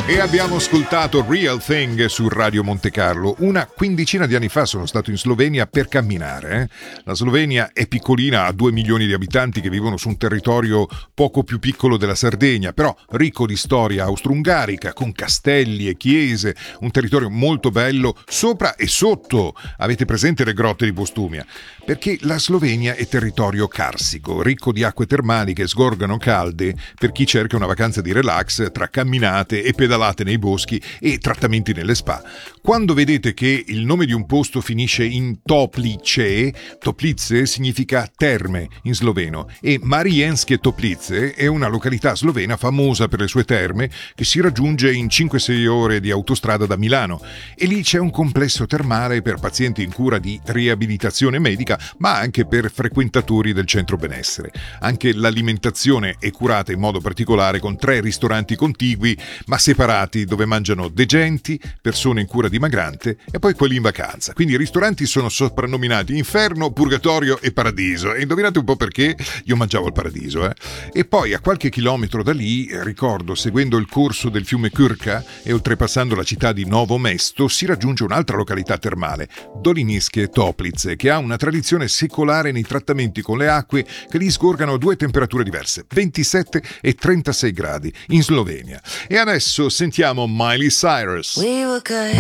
E abbiamo ascoltato Real Thing su Radio Monte Carlo. Una quindicina di anni fa sono stato in Slovenia per camminare. La Slovenia è piccolina, ha 2 milioni di abitanti che vivono su un territorio poco più piccolo della Sardegna, però ricco di storia austro-ungarica, con castelli e chiese, un territorio molto bello sopra e sotto. Avete presente le grotte di Postumia? Perché la Slovenia è territorio carsico, ricco di acque termali che sgorgano calde per chi cerca una vacanza di relax tra camminate e pedalate nei boschi e trattamenti nelle spa. Quando vedete che il nome di un posto finisce in Toplice, Toplice significa terme in sloveno, e Marijenske Toplice è una località slovena famosa per le sue terme che si raggiunge in 5-6 ore di autostrada da Milano, e lì c'è un complesso termale per pazienti in cura di riabilitazione medica, ma anche per frequentatori del centro benessere. Anche l'alimentazione è curata in modo particolare con 3 ristoranti contigui ma separati, dove mangiano degenti, persone in cura dimagrante e poi quelli in vacanza. Quindi i ristoranti sono soprannominati Inferno, Purgatorio e Paradiso, e indovinate un po' perché? Io mangiavo al Paradiso. E poi a qualche chilometro da lì, ricordo, seguendo il corso del fiume Krka e oltrepassando la città di Novo Mesto, si raggiunge un'altra località termale, Doliniske Toplice, che ha una tradizione secolare nei trattamenti con le acque che lì sgorgano a 2 temperature diverse, 27 e 36 gradi in Slovenia. E adesso sentiamo Miley Cyrus.